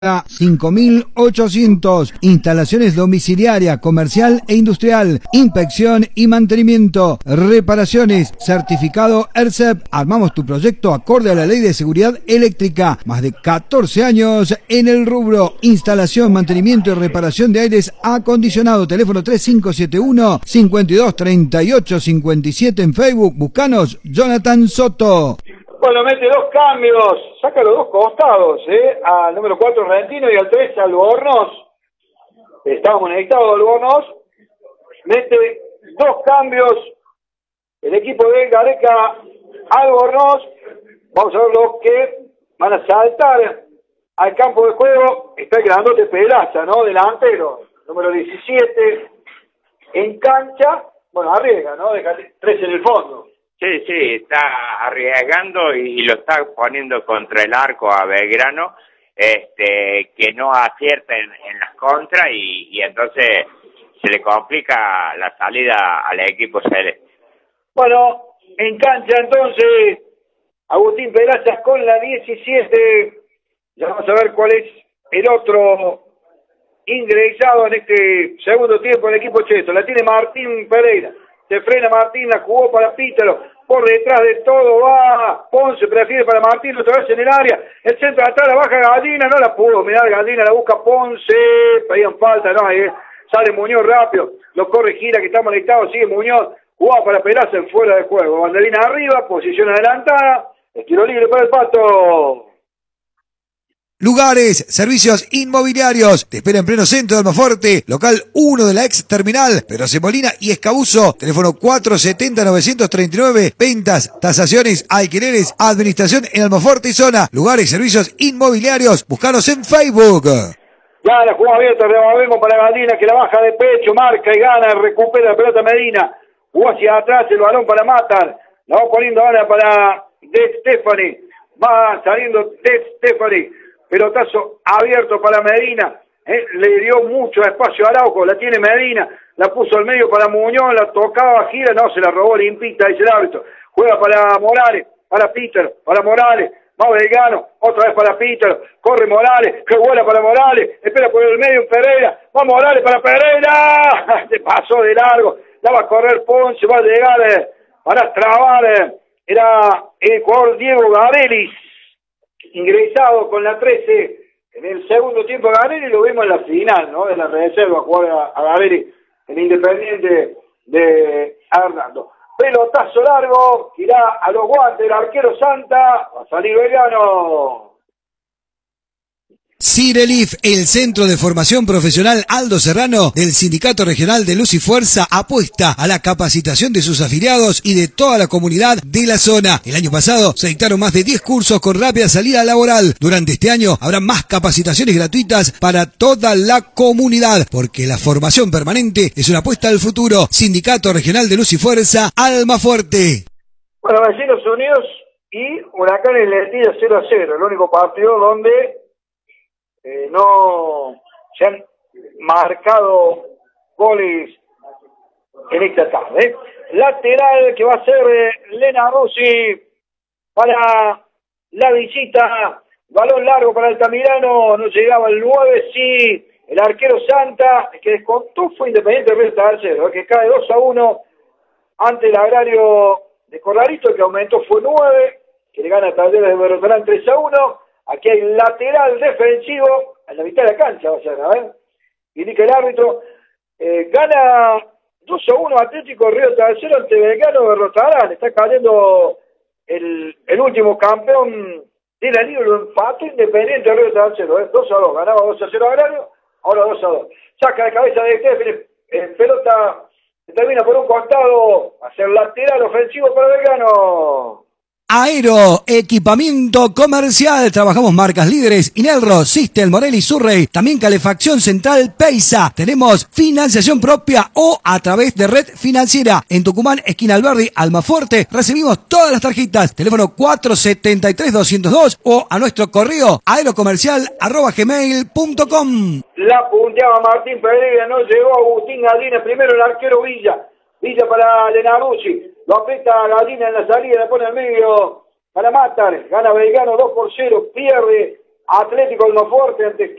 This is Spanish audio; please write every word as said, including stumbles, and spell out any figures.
cinco mil ochocientos. Instalaciones domiciliaria, comercial e industrial. Inspección y mantenimiento. Reparaciones. Certificado E R C E P. Armamos tu proyecto acorde a la Ley de Seguridad Eléctrica. Más de catorce años en el rubro. Instalación, mantenimiento y reparación de aires acondicionados. Teléfono tres cinco siete uno, cinco dos tres ocho cinco siete en Facebook. Buscanos Jonathan Soto. Bueno, mete dos cambios, saca los dos costados, ¿eh? Al número cuatro Rentino y al tres Albornoz. Estamos necesitados Albornoz. Mete dos cambios el equipo de Gareca Albornoz. Vamos a ver los que van a saltar al campo de juego. Está el grandote Peraza, ¿no? Delantero, número diecisiete. En cancha, bueno, arriesga, ¿no? Deja tres en el fondo. Sí, sí, está arriesgando y lo está poniendo contra el arco a Belgrano, este, que no acierta en, en las contras y, y entonces se le complica la salida al equipo celeste. Bueno, en cancha entonces, Agustín Peraza con la diecisiete. Ya vamos a ver cuál es el otro ingresado en este segundo tiempo del equipo cheto. La tiene Martín Pereira. Se frena Martín, la jugó para Pítalo, por detrás de todo va Ponce, prefiere para Martín, otra vez en el área, el centro de atrás, la baja Gallina, no la pudo mirar Gallina, la busca Ponce, pedían falta, no, ahí sale Muñoz rápido, lo corre Gira que está molestado, sigue Muñoz, jugaba para Peraza en fuera de juego, banderina arriba, posición adelantada, el tiro libre para el Pato. Lugares, servicios inmobiliarios. Te espera en pleno centro de Almafuerte, local uno de la ex terminal, Pedroce Molina y Escabuzo. Teléfono cuatro setenta, novecientos treinta y nueve. Ventas, tasaciones, alquileres, administración en Almafuerte y zona. Lugares, servicios inmobiliarios. Buscanos en Facebook. Ya la jugada abierta, rebabemos para Gallina que la baja de pecho, marca y gana, recupera la pelota Medina. Jugó hacia atrás el balón para Matar. La va poniendo ahora para De Stefani. Va saliendo De Stefani. Pelotazo abierto para Medina, eh, le dio mucho espacio a Araujo, la tiene Medina, la puso al medio para Muñoz, la tocaba, gira, no, se la robó limpita, dice el árbitro, juega para Morales, para Peter, para Morales, va Belgrano, otra vez para Peter, corre Morales, que vuela para Morales, espera por el medio Pereira, va Morales para Pereira, se pasó de largo, la va a correr Ponce, va a llegar eh, para trabar, eh, era el jugador Diego Garelis, ingresado con la trece en el segundo tiempo a Gaveri, lo vimos en la final, ¿no? De la reserva, jugar a, a Gaveri en Independiente de Hernando. Pelotazo largo, irá a los guantes el arquero Santa, va a salir Belgrano. Cirelif, el centro de formación profesional Aldo Serrano del Sindicato Regional de Luz y Fuerza, apuesta a la capacitación de sus afiliados y de toda la comunidad de la zona. El año pasado se dictaron más de diez cursos con rápida salida laboral. Durante este año habrá más capacitaciones gratuitas para toda la comunidad, porque la formación permanente es una apuesta al futuro. Sindicato Regional de Luz y Fuerza, Almafuerte. Bueno, Vecinos Unidos y Huracanes Letilla cero a cero, el único partido donde Eh, no se han marcado goles en esta tarde. Lateral que va a ser eh, Lena Rossi para la visita, balón largo para Altamirano, no llegaba el nueve, sí, el arquero Santa, que descontó fue Independiente Río Tercero, que cae dos a uno ante el Agrario de Corralito, que aumentó fue nueve, que le gana a Talleres de Berrotalán tres a uno. Aquí hay lateral defensivo, en la mitad de la cancha va a ser, a ver, indica el árbitro, eh, gana dos a uno Atlético Río Tercero ante Belgrano de Rotarán, está cayendo el, el último campeón de la liga, lo empató Independiente Río Tercero, eh, dos a dos, ganaba dos a cero Agrario, ahora dos a dos, saca de cabeza de Stefan, eh, pelota termina por un costado, a ser lateral ofensivo para Belgrano. Aero, equipamiento comercial. Trabajamos marcas líderes, Inelro, Sistel, Morelli, Surrey. También calefacción central Peisa. Tenemos financiación propia o a través de red financiera. En Tucumán, esquina Alberdi, Almafuerte. Recibimos todas las tarjetas. Teléfono cuatro setenta y tres, doscientos dos o a nuestro correo aerocomercial arroba gmail punto com. La punteaba Martín Pereira, no llegó Agustín Gallina. Primero el arquero Villa. Villa para Lenaruzzi. Lo aprieta Gallina en la salida, le pone al medio para Matar. Gana Belgrano dos por cero, pierde Atlético Almafuerte ante